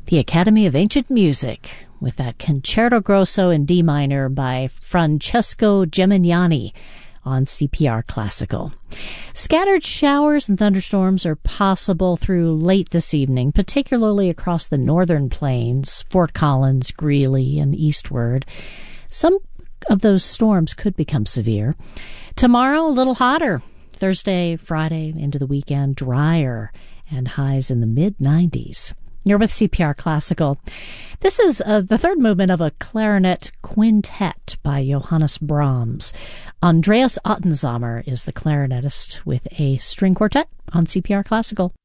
the Academy of Ancient Music with that Concerto Grosso in D minor by Francesco Gemignani on CPR Classical. Scattered showers and thunderstorms are possible through late this evening, particularly across the northern plains, Fort Collins, Greeley, and eastward. Some of those storms could become severe. Tomorrow, a little hotter. Thursday, Friday, into the weekend, drier and highs in the mid-90s. You're with CPR Classical. This is the third movement of a clarinet quintet by Johannes Brahms. Andreas Ottensamer is the clarinetist with a string quartet on CPR Classical.